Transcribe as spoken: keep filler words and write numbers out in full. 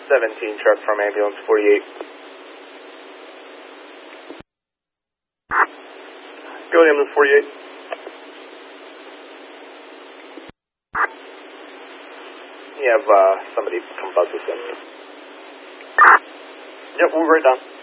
seventeen truck from ambulance forty-eight. Go to ambulance forty-eight. You have uh, somebody come buzz us in. Yep, we'll be right down.